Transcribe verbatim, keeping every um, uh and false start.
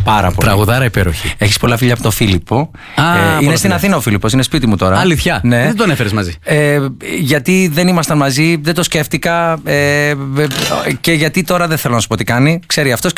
Πάρα πολύ. Τραγουδάρα υπέροχη. Έχεις πολλά φίλια από τον Φίλιππο. Α, ε, είναι στην Αθήνα ο Φίλιππος, είναι σπίτι μου τώρα. Αλήθεια. Ναι. Δεν τον έφερες μαζί. Ε, γιατί δεν ήμασταν μαζί, δεν το σκέφτηκα. Ε, και γιατί τώρα δεν θέλω να σου πω τι κάνει. Ξέρει αυτός.